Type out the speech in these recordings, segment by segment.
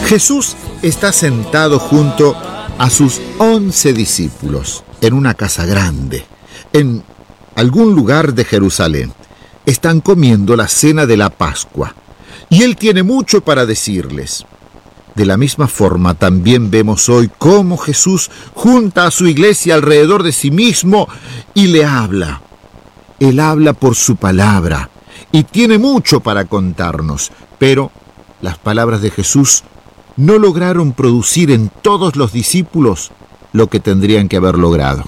Jesús está sentado junto a sus 11 discípulos en una casa grande, en algún lugar de Jerusalén. Están comiendo la cena de la Pascua y Él tiene mucho para decirles. De la misma forma también vemos hoy cómo Jesús junta a su iglesia alrededor de sí mismo y le habla. Él habla por su palabra y tiene mucho para contarnos, pero las palabras de Jesús no lograron producir en todos los discípulos lo que tendrían que haber logrado.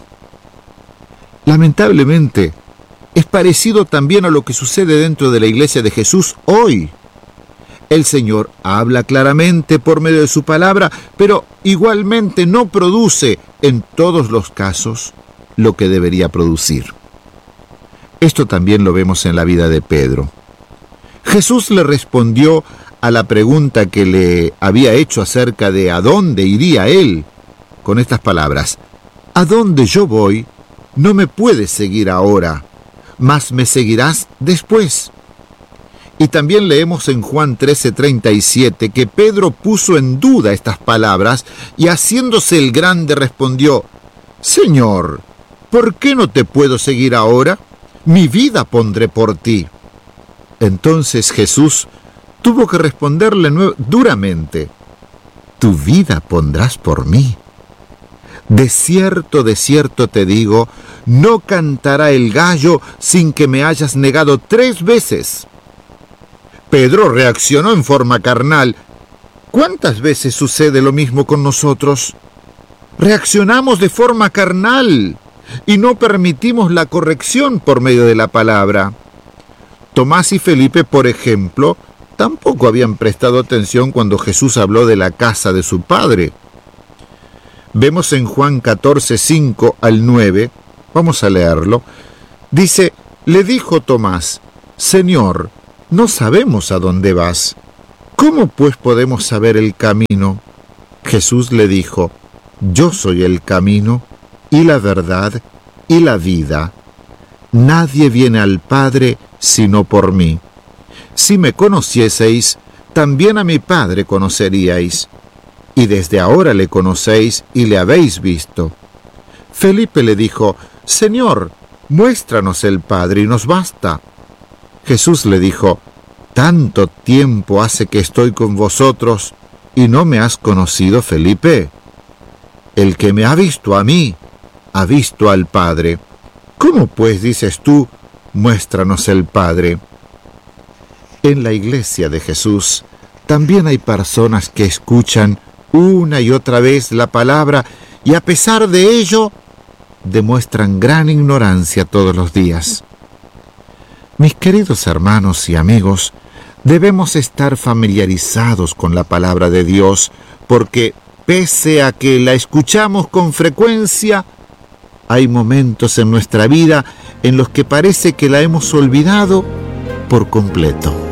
Lamentablemente, es parecido también a lo que sucede dentro de la iglesia de Jesús hoy. El Señor habla claramente por medio de su palabra, pero igualmente no produce en todos los casos lo que debería producir. Esto también lo vemos en la vida de Pedro. Jesús le respondió a la pregunta que le había hecho acerca de a dónde iría él, con estas palabras: «A dónde yo voy, no me puedes seguir ahora, mas me seguirás después». Y también leemos en Juan 13:37 que Pedro puso en duda estas palabras y haciéndose el grande respondió: «Señor, ¿por qué no te puedo seguir ahora? Mi vida pondré por ti». Entonces Jesús tuvo que responderle duramente: «¿Tu vida pondrás por mí? De cierto te digo, no cantará el gallo sin que me hayas negado 3 veces». Pedro reaccionó en forma carnal. ¿Cuántas veces sucede lo mismo con nosotros? Reaccionamos de forma carnal y no permitimos la corrección por medio de la palabra. Tomás y Felipe, por ejemplo, tampoco habían prestado atención cuando Jesús habló de la casa de su padre. Vemos en Juan 14:5 al 9, vamos a leerlo, dice: «Le dijo Tomás: Señor, no sabemos a dónde vas. ¿Cómo pues podemos saber el camino?» Jesús le dijo: «Yo soy el camino y la verdad y la vida. Nadie viene al Padre sino por mí. Si me conocieseis, también a mi Padre conoceríais, y desde ahora le conocéis y le habéis visto». Felipe le dijo: «Señor, muéstranos el Padre y nos basta». Jesús le dijo: «¿Tanto tiempo hace que estoy con vosotros y no me has conocido, Felipe? El que me ha visto a mí, ha visto al Padre. ¿Cómo pues dices tú, muéstranos el Padre?» En la iglesia de Jesús también hay personas que escuchan una y otra vez la palabra y a pesar de ello demuestran gran ignorancia todos los días. Mis queridos hermanos y amigos, debemos estar familiarizados con la palabra de Dios, porque pese a que la escuchamos con frecuencia, hay momentos en nuestra vida en los que parece que la hemos olvidado por completo.